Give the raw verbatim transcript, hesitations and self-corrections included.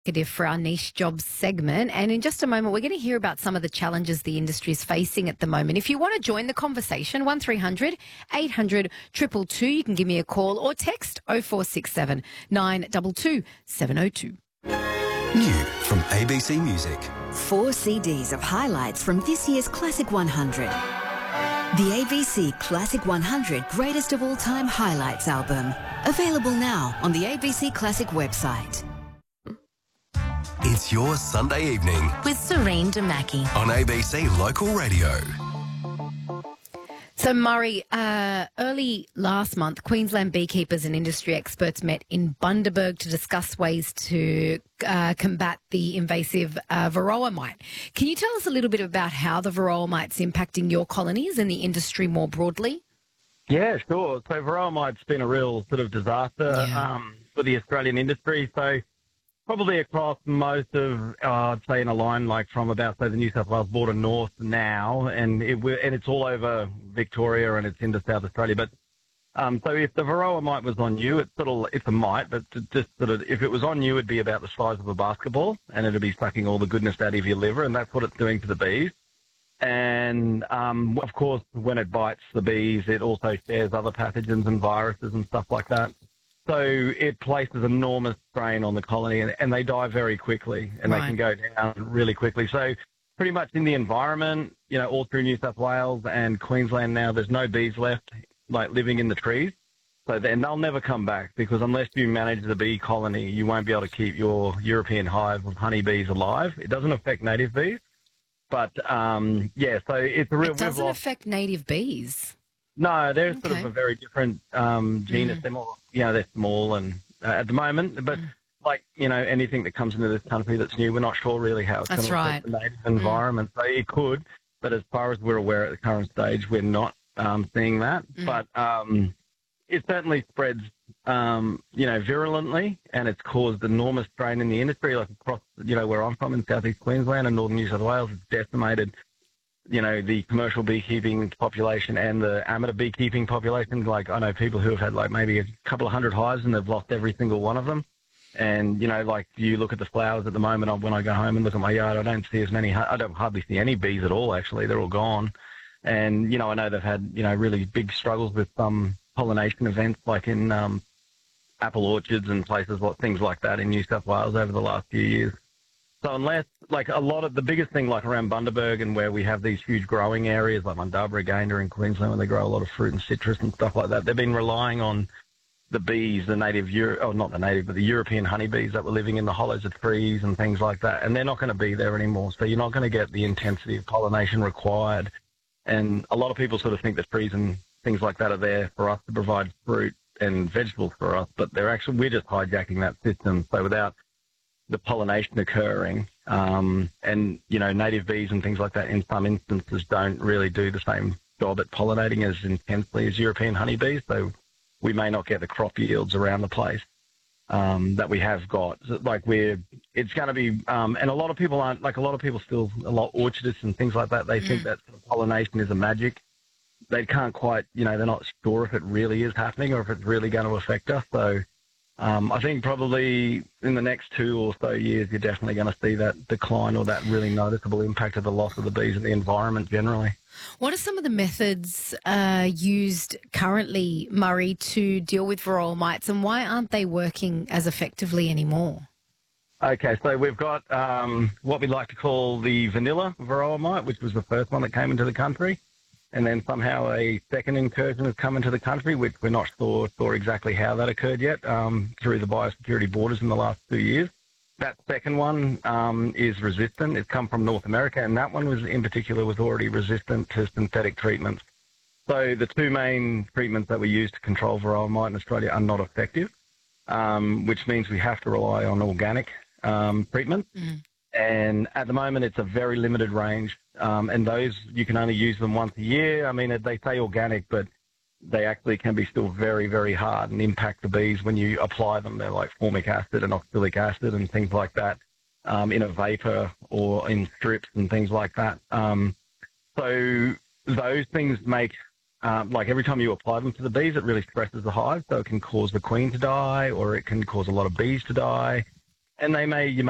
For our niche jobs segment. And in just a moment, we're going to hear about some of the challenges the industry is facing at the moment. If you want to join the conversation, one three hundred eight hundred two two two, you can give me a call or text oh four six seven nine two two seven oh two. New from A B C Music. Four C Ds of highlights from this year's Classic one hundred. The A B C Classic one hundred Greatest of All Time Highlights album. Available now on the A B C Classic website. It's your Sunday evening with Serene Damaki on A B C Local Radio. So, Murray, uh, early last month, Queensland beekeepers and industry experts met in Bundaberg to discuss ways to uh, combat the invasive uh, varroa mite. Can you tell us a little bit about how the varroa mite's impacting your colonies and the industry more broadly? Yeah, sure. So, varroa mite's been a real sort of disaster Yeah. um, for the Australian industry. So, probably across most of, uh, I'd say in a line like from about, say, the New South Wales border north now, and it and it's all over Victoria and it's into South Australia. But um, so if the varroa mite was on you, it's sort of it's a mite, but just sort of if it was on you, it'd be about the size of a basketball, and it'd be sucking all the goodness out of your liver, and that's what it's doing to the bees. And um, of course, when it bites the bees, it also shares other pathogens and viruses and stuff like that. So it places enormous strain on the colony, and, and they die very quickly, and Right. they can go down really quickly. So pretty much in the environment, you know, all through New South Wales and Queensland now, there's no bees left, like, living in the trees. So then they'll never come back, because unless you manage the bee colony, you won't be able to keep your European hive of honeybees alive. It doesn't affect native bees. But, um, yeah, so it's a real... It doesn't we've lost- affect native bees. No, they're sort Okay. of a very different um, genus. Mm. They're more, you know, they're small and uh, at the moment, but Mm. like, you know, anything that comes into this country that's new, we're not sure really how it's That's going to affect right. the native environment. So it could, but as far as we're aware at the current stage, we're not um, seeing that. Mm. But um, it certainly spreads, um, you know, virulently, and it's caused enormous strain in the industry, like across, you know, where I'm from in southeast Queensland and northern New South Wales. It's decimated, you know, the commercial beekeeping population and the amateur beekeeping population. Like, I know people who have had, like, maybe a couple of hundred hives and they've lost every single one of them. And, you know, like, you look at the flowers at the moment, when I go home and look at my yard, I don't see as many, I don't hardly see any bees at all, actually. They're all gone. And, you know, I know they've had, you know, really big struggles with some pollination events, like in um, apple orchards and places, like things like that in New South Wales over the last few years. So unless, like, a lot of the biggest thing, like around Bundaberg and where we have these huge growing areas, like Mundabra, Gayndah in Queensland, where they grow a lot of fruit and citrus and stuff like that, they've been relying on the bees, the native, Euro- oh, not the native, but the European honeybees that were living in the hollows of trees and things like that, and they're not going to be there anymore. So you're not going to get the intensity of pollination required. And a lot of people sort of think that trees and things like that are there for us to provide fruit and vegetables for us, but they're actually, we're just hijacking that system. So without the pollination occurring, um, and, you know, native bees and things like that in some instances don't really do the same job at pollinating as intensely as European honeybees, so we may not get the crop yields around the place um, that we have got. So, like, we're, it's going to be, um, and a lot of people aren't, like, a lot of people still, a lot orchardists and things like that, they mm. think that pollination is a magic. They can't quite, you know, they're not sure if it really is happening or if it's really going to affect us, so... Um, I think probably in the next two or so years, you're definitely going to see that decline or that really noticeable impact of the loss of the bees in the environment generally. What are some of the methods uh, used currently, Murray, to deal with varroa mites, and why aren't they working as effectively anymore? Okay, so we've got um, what we like to call the vanilla varroa mite, which was the first one that came into the country. And then somehow a second incursion has come into the country, which we're not sure, sure exactly how that occurred yet, um, through the biosecurity borders in the last two years. That second one um, is resistant. It's come from North America, and that one was in particular was already resistant to synthetic treatments. So the two main treatments that we use to control varroa mite in Australia are not effective, um, which means we have to rely on organic um, treatments. Mm. And at the moment, it's a very limited range. Um, and those, you can only use them once a year. I mean, they say organic, but they actually can be still very, very hard and impact the bees when you apply them. They're like formic acid and oxalic acid and things like that um, in a vapor or in strips and things like that. Um, so those things make, um, like every time you apply them to the bees, it really stresses the hive. So it can cause the queen to die, or it can cause a lot of bees to die. And they may, you may